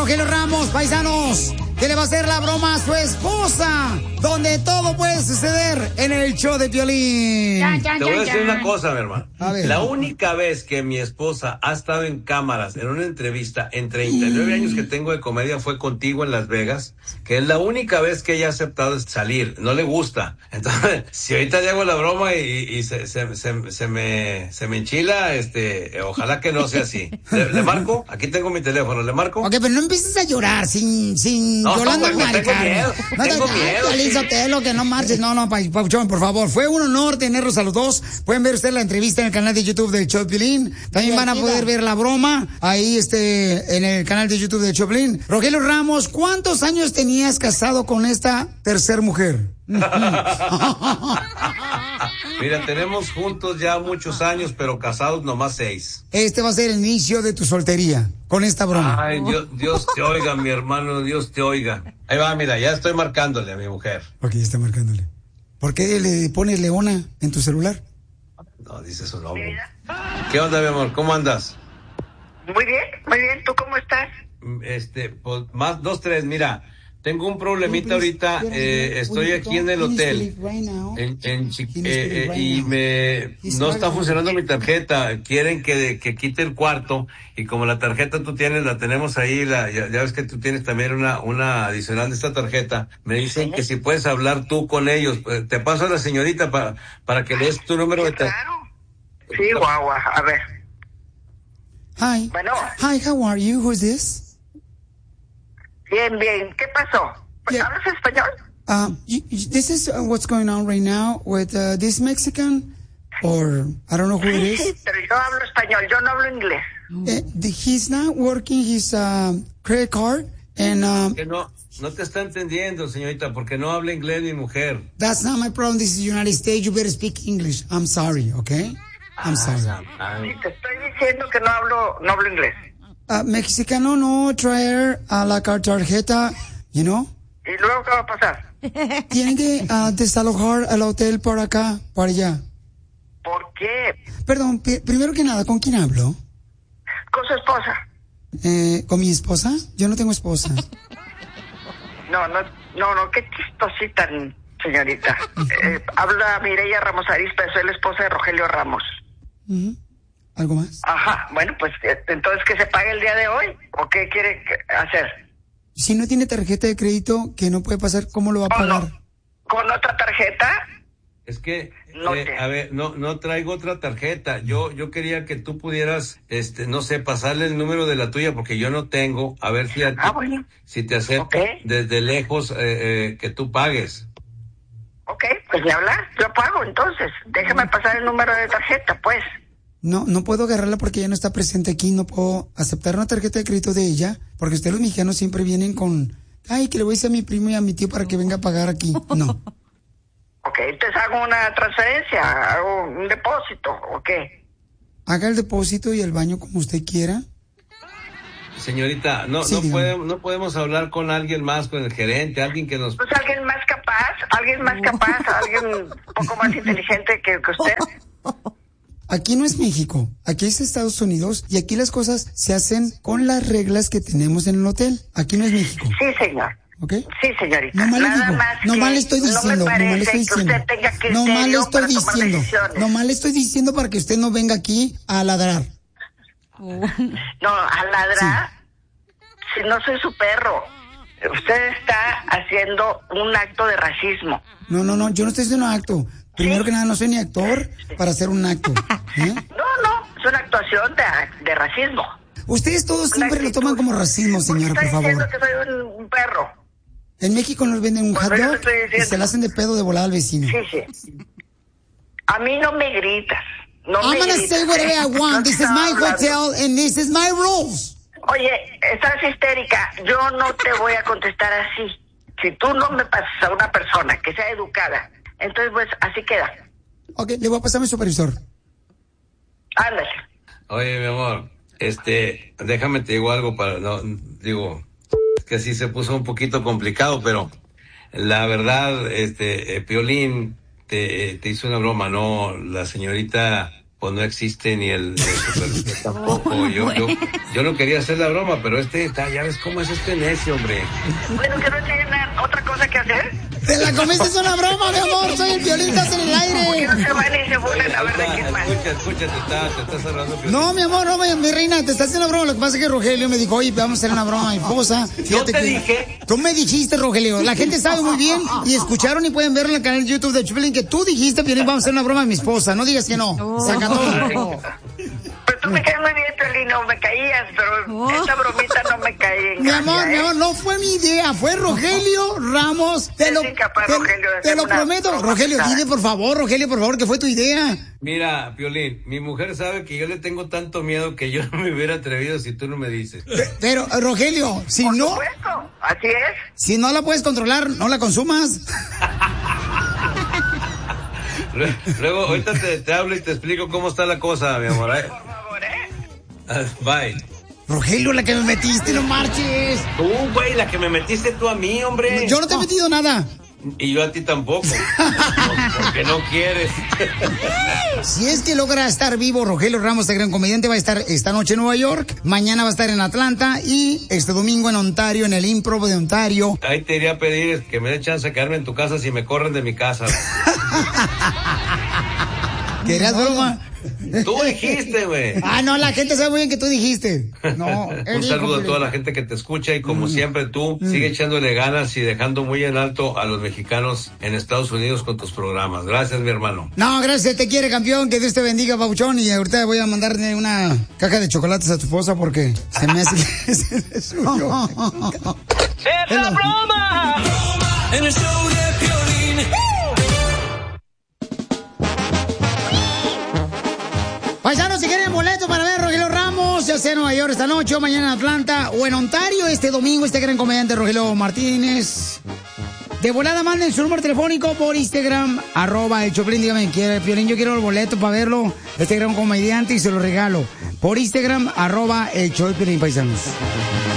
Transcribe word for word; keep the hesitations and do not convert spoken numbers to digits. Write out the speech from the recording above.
Rogelio Ramos, paisanos, que le va a hacer la broma a su esposa, donde todo puede suceder en el show de Piolín. Ya, ya, Te voy a decir una cosa, mi hermano. A ver. La única vez que mi esposa ha estado en cámaras en una entrevista en treinta y nueve años que tengo de comedia fue contigo en Las Vegas, que es la única vez que ella ha aceptado salir. No le gusta. Entonces, si ahorita le hago la broma y, y se, se, se, se me se me enchila, este, ojalá que no sea así. ¿Le, le marco? Aquí tengo mi teléfono. ¿Le marco? Ok, pero no empieces a llorar sin, sin No, Yolanda güey, tengo Maricarmen. miedo, No te- tengo ay, miedo, Piolín sí. Sotelo, que no marches. No, no, pa- Pauchón, por favor. Fue un honor tenerlos a los dos. Pueden ver ustedes la entrevista en el canal de YouTube del show de Piolín. También van a poder ver la broma ahí este en el canal de YouTube del show de Piolín. Rogelio Ramos, ¿cuántos años tenías casado con esta tercer mujer? Mira, tenemos juntos ya muchos años, pero casados nomás seis. Este va a ser el inicio de tu soltería con esta broma. Ay, Dios, Dios te oiga, mi hermano, Dios te oiga. Ahí va, mira, ya estoy marcándole a mi mujer. Ok, ya está marcándole. ¿Por qué le pones Leona en tu celular? No, dice su nombre. ¿Qué onda, mi amor? ¿Cómo andas? Muy bien, muy bien. ¿Tú cómo estás? Este, pues, más dos, tres, mira. Tengo un problemita ahorita, eh, estoy aquí en el hotel, en, en Chi- eh, eh, y me, no está funcionando mi tarjeta, quieren que, que quite el cuarto, y como la tarjeta tú tienes, la tenemos ahí, la, ya, ya ves que tú tienes también una, una adicional de esta tarjeta, me dicen que si puedes hablar tú con ellos, pues, te paso a la señorita para, para que le des tu número de teléfono. Sí, guagua. A ver. Hi. Bueno. Hi, how are you? Who's this? Bien, bien. ¿Qué pasó? ¿Hablas español? Um, you, you- this is uh, what's going on right now with uh, this Mexican, or I don't know who it Sí, is. sí, pero yo hablo español, yo no hablo inglés. Uh, the- he's not working his um, credit card, and um, Que no, no te está entendiendo, señorita, porque no habla inglés mi mujer. that's not my problem. This is the United States. You better speak English. I'm sorry, okay? I'm sorry. Sí, te estoy diciendo que no hablo, no hablo inglés. Uh, mexicano no traer a la car- tarjeta, you know? ¿Y luego qué va a pasar? Tienen que uh, desalojar al hotel por acá, por allá. ¿Por qué? Perdón, pi- primero que nada, ¿con quién hablo? Con su esposa. Eh, ¿Con mi esposa? Yo no tengo esposa. No, no, no, no, qué chistosita, señorita. Eh, habla Mireya Ramos Arispe, soy la esposa de Rogelio Ramos. Ujú. ¿Algo más? Ajá, bueno, pues eh, entonces que se pague el día de hoy, ¿o qué quiere que- hacer? Si no tiene tarjeta de crédito, que no puede pasar, ¿cómo lo va a pagar? ¿Con otra tarjeta? Es que, No eh, te- a ver, no, no traigo otra tarjeta. Yo, yo quería que tú pudieras, este, no sé, pasarle el número de la tuya porque yo no tengo. A ver si, a ti- Ah, bueno. si te acepto desde lejos eh, eh, que tú pagues. Ok, pues ya habla, yo pago entonces. Déjame pasar el número de tarjeta, pues. No, no puedo agarrarla porque ella no está presente aquí. No puedo aceptar una tarjeta de crédito de ella porque ustedes los mexicanos siempre vienen con, ay, que le voy a decir a mi primo y a mi tío para que venga a pagar aquí. No. Ok, entonces hago una transferencia, hago un depósito, ¿o qué? Haga el depósito y el baño como usted quiera. Señorita, no, Sí, no dígame. podemos, no podemos hablar con alguien más, con el gerente, alguien que nos... Pues alguien más capaz, alguien más capaz, alguien un poco más inteligente que, que usted. Aquí no es México, aquí es Estados Unidos y aquí las cosas se hacen con las reglas que tenemos en el hotel. Aquí no es México, Sí, señor. ¿ok? Sí, señorita. No mal le Nada digo, más no que mal le estoy no me diciendo, no mal le parece estoy que diciendo. usted tenga No mal le criterio estoy para tomar diciendo, decisiones. no mal le estoy diciendo para que usted no venga aquí a ladrar. No, a ladrar. Si no soy su perro. Usted está haciendo un acto de racismo. No, no, no, yo no estoy haciendo un acto. Primero que nada, no soy ni actor para hacer un acto. ¿eh? No, no, es una actuación de, de racismo. Ustedes todos siempre lo toman como racismo, señora, por Está diciendo favor. que soy un, un perro. En México nos venden un hot Bueno, yo dog te estoy y diciendo. se le hacen de pedo de volada al vecino. Sí, sí. A mí no me gritas. No I'm me gonna grites, say whatever ¿eh? I want. No This te is my estaba hablando. hotel and this is my rules. Oye, estás histérica. Yo no te voy a contestar así. Si tú no me pasas a una persona que sea educada, entonces pues así queda. Ok, le voy a pasar a mi supervisor. Ándale. Oye, mi amor, este, déjame te digo algo para, no, digo, es que sí se puso un poquito complicado, pero la verdad, este, eh, Piolín te, eh, te hizo una broma, ¿no? La señorita pues no existe ni el, el super, tampoco. Yo, yo, yo no quería hacer la broma, pero este está, ya ves cómo es este necio, hombre. Bueno, que no tiene otra cosa que hacer. Te la comiste, es una broma, mi amor. Soy el Piolín, estás en el aire. No se van y se burlen a ver de quién más. Escucha, escucha, te está, te estás hablando. No, mi amor, no, mi reina, te estás haciendo una broma. Lo que pasa es que Rogelio me dijo, oye, vamos a hacer una broma a mi esposa. Yo te que... dije. Tú me dijiste, Rogelio. La gente sabe muy bien y escucharon y pueden verlo en el canal de YouTube de Chupilín que tú dijiste, Piolín, vamos a hacer una broma a mi esposa. No digas que no. Oh. Saca todo. Pero tú me caes muy bien, Piolín, no me caías, pero oh. esta bromita no me caí. Mi amor, ¿eh? Mi amor, no fue mi idea, fue Rogelio Ramos. Te lo, incapaz, te, Rogelio, te lo prometo. Rogelio, dime por favor, Rogelio, por favor, que fue tu idea. Mira, Piolín, mi mujer sabe que yo le tengo tanto miedo que yo no me hubiera atrevido si tú no me dices. Pero, Rogelio, si por no... supuesto, así es. Si no la puedes controlar, no la consumas. Luego, ahorita te, te hablo y te explico cómo está la cosa, mi amor. ¿eh? Por favor, ¿eh? Bye. Rogelio, la que me metiste, no marches. Tú, güey, la que me metiste tú a mí, hombre. Yo no te he metido nada. Y yo a ti tampoco. No, porque no quieres. Si es que logra estar vivo, Rogelio Ramos, este gran comediante, va a estar esta noche en Nueva York, mañana va a estar en Atlanta y este domingo en Ontario, en el Improv de Ontario. Ahí te iría a pedir que me dé chance de quedarme en tu casa si me corren de mi casa. ¿Querías no, broma? Tú dijiste, güey. Ah, no, la gente sabe muy bien que tú dijiste. No. Un saludo a toda la gente que te escucha y como mm. siempre tú, mm. sigue echándole ganas y dejando muy en alto a los mexicanos en Estados Unidos con tus programas. Gracias, mi hermano. No, gracias, te quiere, campeón, que Dios te bendiga, Pauchón, y ahorita voy a mandarle una caja de chocolates a tu esposa porque se me hace que es el suyo. ¡Es la broma! En el show de Piolín. Paisanos, si quieren boleto para ver a Rogelio Ramos, ya sea en Nueva York esta noche o mañana en Atlanta o en Ontario este domingo, este gran comediante Rogelio Martínez. De volada manden su número telefónico por Instagram, arroba el Choplin, dígame, quiere Piolín, yo quiero el boleto para verlo, este gran comediante y se lo regalo. Por Instagram, arroba el Choplin, paisanos.